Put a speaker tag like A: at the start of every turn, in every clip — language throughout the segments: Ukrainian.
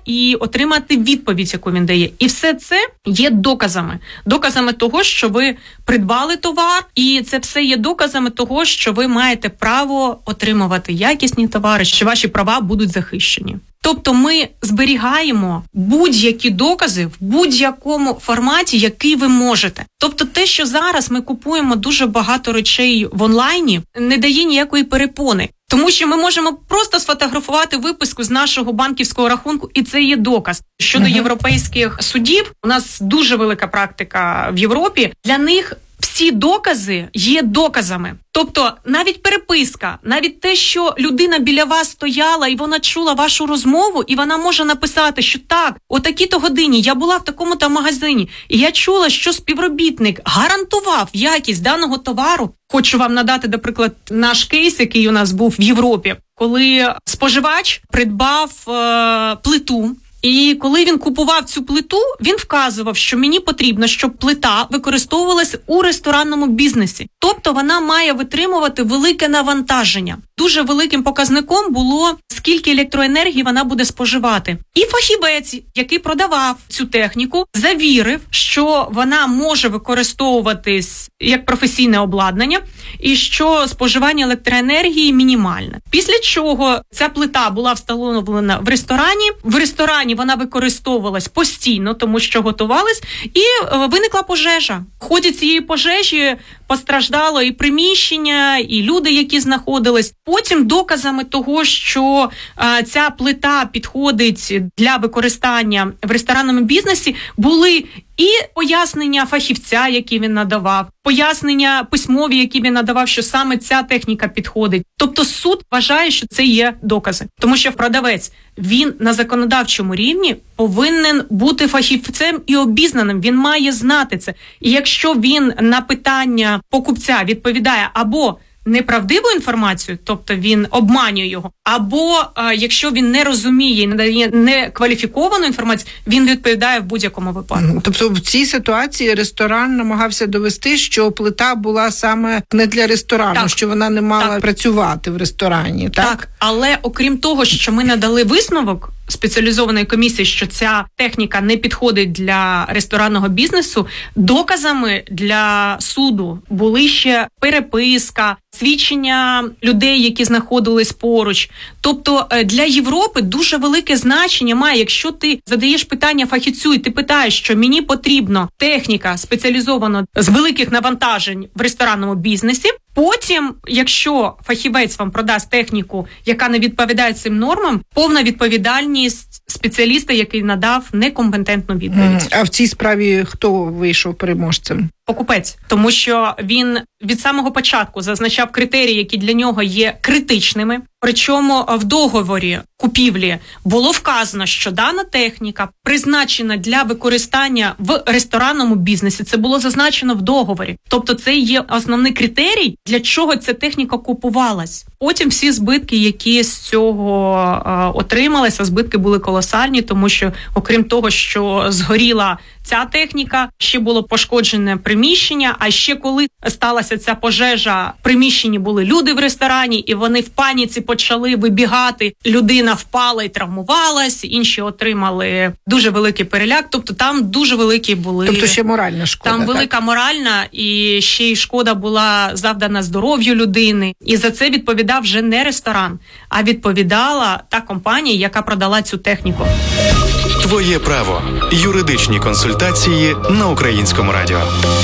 A: і отримати відповідь, яку він дає. І все це є доказами. Доказами того, що ви придбали товар, і це все є доказами того, що ви маєте право отримувати якісні товари, що ваші права будуть захищені. Тобто ми зберігаємо будь-які докази в будь-якому форматі, який ви можете. Тобто те, що зараз ми купуємо дуже багато речей в онлайні, не дає ніякої перепони. Тому що ми можемо просто сфотографувати виписку з нашого банківського рахунку, і це є доказ. Щодо європейських судів, у нас дуже велика практика в Європі. Для них всі докази є доказами. Тобто навіть переписка, навіть те, що людина біля вас стояла і вона чула вашу розмову, і вона може написати, що так, о такій-то годині я була в такому-то магазині, і я чула, що співробітник гарантував якість даного товару. Хочу вам надати, наприклад, наш кейс, який у нас був в Європі, коли споживач придбав плиту. І коли він купував цю плиту, він вказував, що мені потрібно, щоб плита використовувалася у ресторанному бізнесі. Тобто вона має витримувати велике навантаження. Дуже великим показником було, скільки електроенергії вона буде споживати. І фахівець, який продавав цю техніку, завірив, що вона може використовуватись як професійне обладнання і що споживання електроенергії мінімальне. Після чого ця плита була встановлена в ресторані. В ресторані вона використовувалась постійно, тому що готувалась, і виникла пожежа. В ході цієї пожежі постраждало і приміщення, і люди, які знаходились. Потім доказами того, що ця плита підходить для використання в ресторанному бізнесі, були і пояснення фахівця, які він надавав, пояснення письмові, які він надавав, що саме ця техніка підходить. Тобто суд вважає, що це є докази. Тому що продавець, він на законодавчому рівні повинен бути фахівцем і обізнаним. Він має знати це. І якщо він на питання покупця відповідає або неправдиву інформацію, тобто він обманює його, або якщо він не розуміє і надає некваліфіковану інформацію, він відповідає в будь-якому випадку.
B: Тобто в цій ситуації ресторан намагався довести, що плита була саме не для ресторану, так, що вона не мала працювати в ресторані. Так,
A: але окрім того, що ми надали висновок спеціалізованої комісії, що ця техніка не підходить для ресторанного бізнесу, доказами для суду були ще переписка, свідчення людей, які знаходились поруч. Тобто для Європи дуже велике значення має, якщо ти задаєш питання фахівцю і ти питаєш, що мені потрібна техніка спеціалізована з великих навантажень в ресторанному бізнесі. Потім, якщо фахівець вам продасть техніку, яка не відповідає цим нормам, повна відповідальність спеціаліста, який надав некомпетентну відповідь.
B: А в цій справі хто вийшов переможцем?
A: Покупець, тому що він від самого початку зазначав критерії, які для нього є критичними. Причому в договорі купівлі було вказано, що дана техніка призначена для використання в ресторанному бізнесі. Це було зазначено в договорі. Тобто це є основний критерій, для чого ця техніка купувалась. Потім всі збитки, які з цього отрималися, збитки були колосальні, тому що, окрім того, що згоріла ця техніка, ще було пошкоджене приміщення, а ще коли сталася ця пожежа, в приміщенні були люди в ресторані, і вони в паніці почали вибігати. Людина впала і травмувалась, інші отримали дуже великий переляк. Тобто там дуже великі були...
B: Тобто ще моральна шкода.
A: Там велика моральна, і ще й шкода була завдана здоров'ю людини. І за це відповідав вже не ресторан, а відповідала та компанія, яка продала цю техніку.
C: Твоє право. Юридичні консультації на Українському радіо.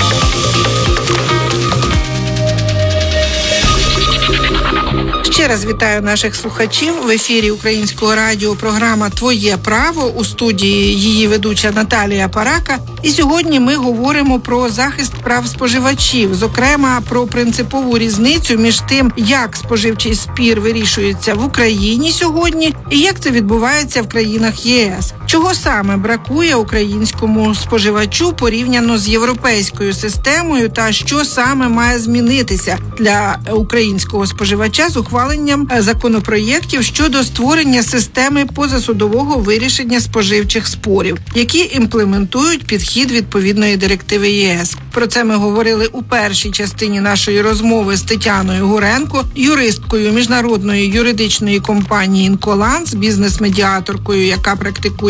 B: Ще раз вітаю наших слухачів. В ефірі Українського радіо програма «Твоє право», у студії її ведуча Наталія Парака. І сьогодні ми говоримо про захист прав споживачів, зокрема про принципову різницю між тим, як споживчий спір вирішується в Україні сьогодні і як це відбувається в країнах ЄС. Чого саме бракує українському споживачу порівняно з європейською системою та що саме має змінитися для українського споживача з ухваленням законопроєктів щодо створення системи позасудового вирішення споживчих спорів, які імплементують підхід відповідної директиви ЄС. Про це ми говорили у першій частині нашої розмови з Тетяною Гуренко, юристкою міжнародної юридичної компанії «Інколанс», бізнес-медіаторкою, яка практикує